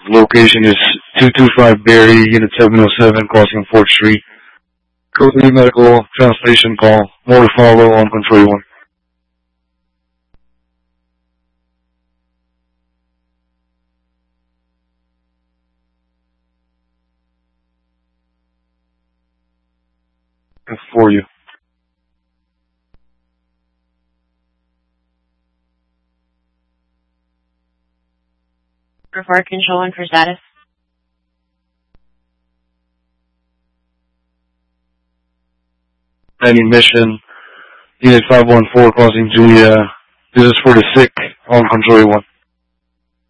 Location is 225 Berry, Unit 707, crossing 4th Street. Code 3 medical, translation call. More to follow on control 1. For you. Report control 1 for status. Any mission, Unit 514 crossing Julia. This is for the sick on control 1.